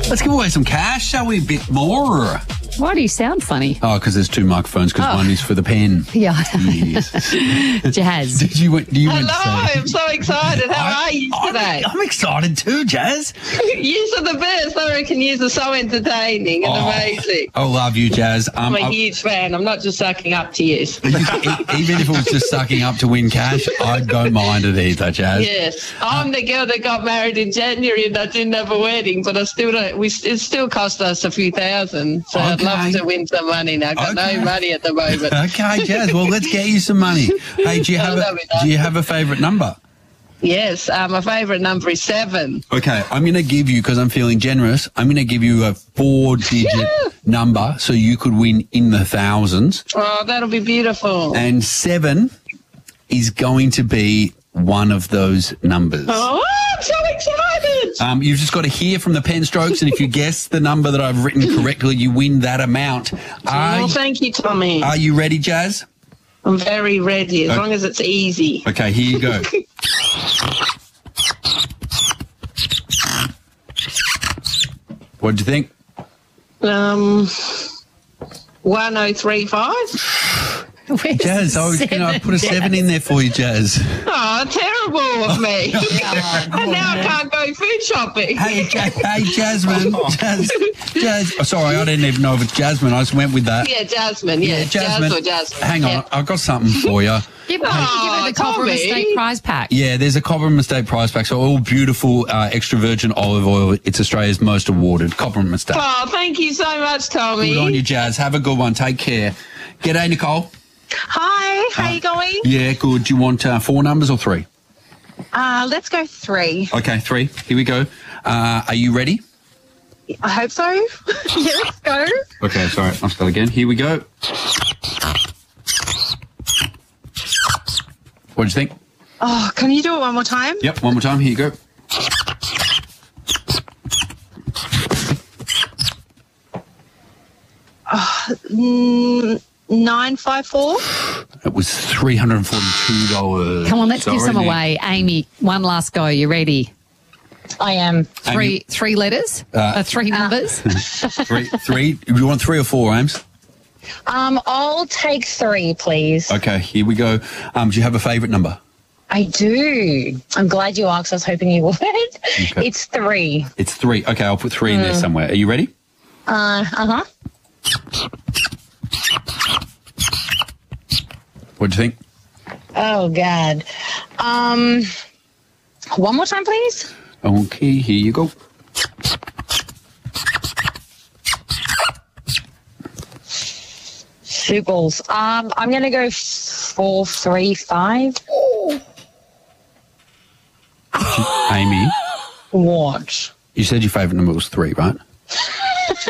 Let's give away some cash, shall we? A bit more. Why do you sound funny? Oh, because there's two microphones, because one is for the pen. Yeah. Yes. Jazz. Do you want to say? I'm so excited. How are you today? I'm excited too, Jazz. You are the best. I reckon you are so entertaining and amazing. I love you, Jazz. I'm a huge fan. I'm not just sucking up to you. Even if it was just sucking up to win cash, I don't mind it either, Jazz. Yes. I'm the girl that got married in January and I didn't have a wedding, but I still don't. It still cost us a few thousand. So I'd love to win some money now. I've got no money at the moment. Okay, Jazz. Well, let's get you some money. Hey, do you have a favourite number? Yes, my favourite number is 7. Okay, I'm going to give you, because I'm feeling generous, I'm going to give you a 4-digit number so you could win in the thousands. Oh, that'll be beautiful. And 7 is going to be one of those numbers. Oh, I'm so excited. You've just got to hear from the pen strokes, and if you guess the number that I've written correctly, you win that amount. Thank you, Tommy. Are you ready, Jazz? I'm very ready, as long as it's easy. Okay, here you go. What do you think? 1035. Jazz, I put a 7 in there for you, Jazz. Oh, terrible of me. And now I can't go food shopping. Hey, Jasmine. Jazz. Oh, sorry, I didn't even know if it's Jasmine. I just went with that. Yeah, Jasmine. Yeah, Jasmine. Jazz or Jasmine. Hang on, I've got something for you. Give her the Cobram Estate prize pack. Yeah, there's a Cobram Estate prize pack. So all beautiful extra virgin olive oil. It's Australia's most awarded Cobram Estate. Oh, thank you so much, Tommy. Good on you, Jazz. Have a good one. Take care. G'day, Nicole. Hi, how you going? Yeah, good. Do you want 4 numbers or 3? Let's go 3. Okay, 3. Here we go. Are you ready? I hope so. Yeah, let's go. Okay, sorry. I'll start again. Here we go. What do you think? Oh, can you do it one more time? Yep, one more time. Here you go. Oh, 954. It was $342. Come on, let's give some away. Amy, one last go. You ready? I am. Three letters? 3 numbers? Three. You want 3 or 4, Ames? I'll take 3, please. Okay, here we go. Do you have a favourite number? I do. I'm glad you asked. I was hoping you would. Okay. It's 3. It's 3. Okay, I'll put 3 in there somewhere. Are you ready? Uh-huh. What do you think? Oh, God. One more time, please. Okay, here you go. Sugals. I'm going to go 435. Amy? What? You said your favourite number was 3, right?